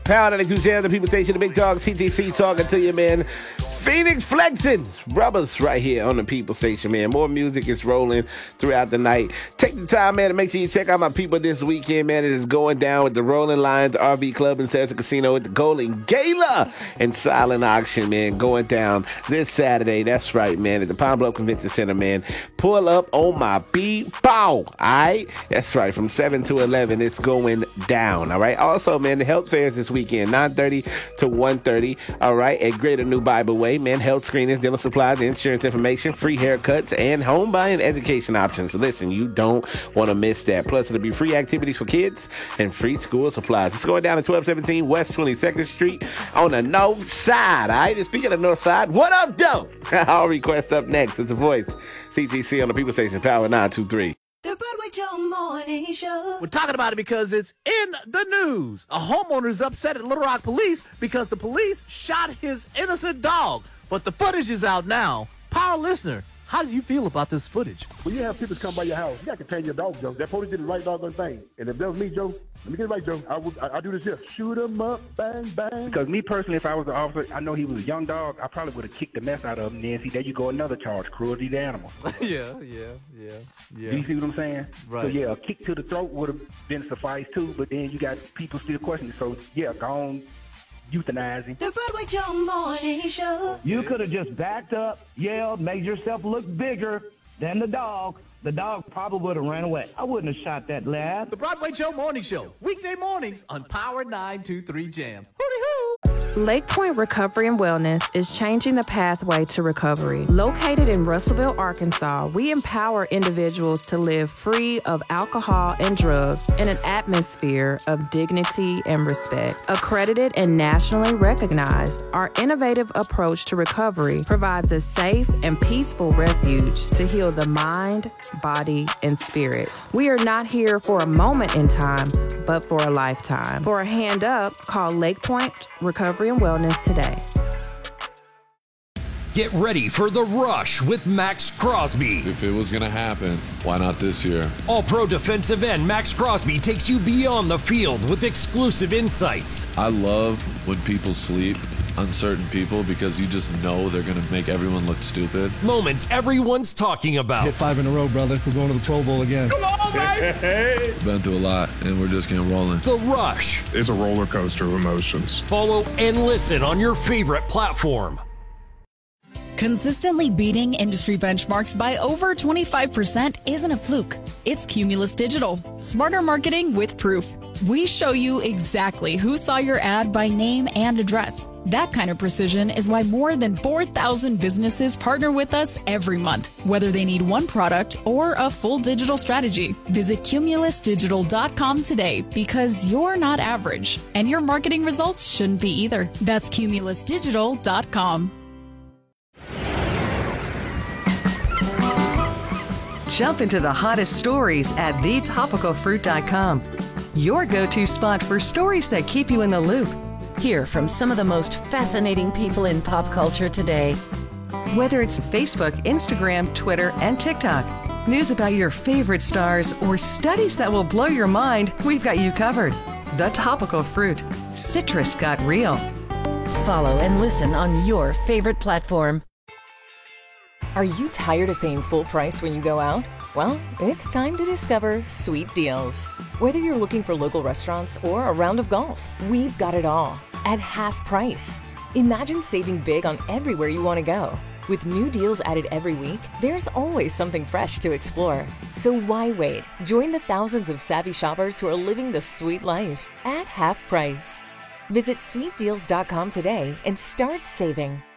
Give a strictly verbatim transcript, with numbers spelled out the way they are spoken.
Power ninety-two Jams, the People Station, the Big Dog, C T C talking to you, man. Phoenix flexing, brothers, right here on the People Station, man. More music is rolling throughout the night. Take the time, man, to make sure you check out my people this weekend, man. It is going down with the Rolling Lions R V Club and Sarasota Casino at the Golden Gala and Silent Auction, man, going down this Saturday. That's right, man, at the Pine Bluff Convention Center, man. Pull up on my beat, bow, all right? That's right, from seven to eleven, it's going down, all right? Also, man, the health fairs this weekend, nine thirty to one thirty, all right, at Greater New Bible Way, man. Health screenings, dental supplies, insurance information, free haircuts, and home buying education options. Listen, you don't want to miss that. Plus, it'll be free activities for kids and free school supplies. It's going down at twelve seventeen West twenty-second Street on the north side, all right? And speaking of north side, what up, though? I'll request up next. It's The Voice, C T C on the People Station, Power nine two three. The Broadway Joe Morning Show. We're talking about it because it's in the news. A homeowner is upset at Little Rock police because the police shot his innocent dog. But the footage is out now. Power listener, how do you feel about this footage? When you have people come by your house, you got to contain your dog, Joe. That police did the right doggone thing. And if that was me, Joe, let me get it right, Joe. I would, I, I do this here. Shoot him up, bang, bang. Because me personally, if I was the officer, I know he was a young dog, I probably would have kicked the mess out of him. Then see, there you go, another charge, cruelty to animals. yeah, yeah, yeah, yeah. Do you see what I'm saying? Right. So yeah, a kick to the throat would have been suffice too, but then you got people still questioning. So yeah, go on. Euthanize him. The Broadway Joe Morning Show. You could have just backed up, yelled, made yourself look bigger than the dog. The dog probably would have ran away. I wouldn't have shot that lad. The Broadway Joe Morning Show, weekday mornings on Power nine two three Jams. Hooty-hoo! Lake Point Recovery and Wellness is changing the pathway to recovery. Located in Russellville, Arkansas, we empower individuals to live free of alcohol and drugs in an atmosphere of dignity and respect. Accredited and nationally recognized, our innovative approach to recovery provides a safe and peaceful refuge to heal the mind, body, and spirit. We are not here for a moment in time, but for a lifetime. For a hand up, call Lake Point Recovery and Wellness today. Get ready for The Rush with Max Crosby. If it was going to happen, why not this year? All-pro defensive end Max Crosby takes you beyond the field with exclusive insights. I love when people sleep, uncertain people, because you just know they're going to make everyone look stupid. Moments everyone's talking about. Hit five in a row, brother. We're going to the Pro Bowl again. Come on, baby! Been through a lot, and we're just getting rolling. The Rush. It's a roller coaster of emotions. Follow and listen on your favorite platform. Consistently beating industry benchmarks by over twenty-five percent isn't a fluke. It's Cumulus Digital. Smarter marketing with proof. We show you exactly who saw your ad by name and address. That kind of precision is why more than four thousand businesses partner with us every month, whether they need one product or a full digital strategy. Visit cumulus digital dot com today because you're not average, and your marketing results shouldn't be either. That's cumulus digital dot com. Jump into the hottest stories at the topical fruit dot com. Your go-to spot for stories that keep you in the loop. Hear from some of the most fascinating people in pop culture today. Whether it's Facebook, Instagram, Twitter, and TikTok, news about your favorite stars, or studies that will blow your mind, we've got you covered. The Topical Fruit. Citrus got real. Follow and listen on your favorite platform. Are you tired of paying full price when you go out? Well, it's time to discover Sweet Deals. Whether you're looking for local restaurants or a round of golf, we've got it all at half price. Imagine saving big on everywhere you want to go. With new deals added every week, there's always something fresh to explore. So why wait? Join the thousands of savvy shoppers who are living the sweet life at half price. Visit sweet deals dot com today and start saving.